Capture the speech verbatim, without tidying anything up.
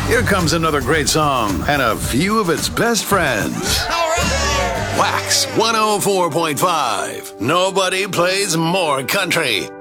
Here comes another great song and a few of its best friends. All right. Wax one oh four point five. Nobody plays more country.